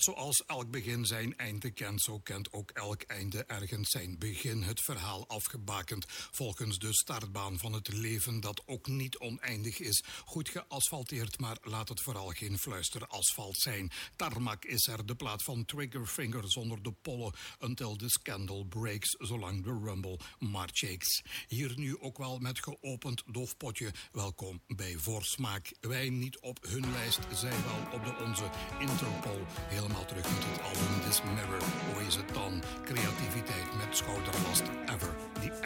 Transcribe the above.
Zoals elk begin zijn einde kent, zo kent ook elk einde ergens zijn begin. Het verhaal afgebakend volgens de startbaan van het leven dat ook niet oneindig is. Goed geasfalteerd, maar laat het vooral geen fluisterasfalt zijn. Tarmac is er, de plaat van Triggerfinger zonder de pollen. Until the scandal breaks, zolang de rumble maar shakes. Hier nu ook wel met geopend doofpotje. Welkom bij Voorsmaak. Wij niet op hun lijst, zij wel op de onze. Interpol, helemaal terug met het album This Mirror. Hoe is het dan? Creativiteit met schouderlast ever. The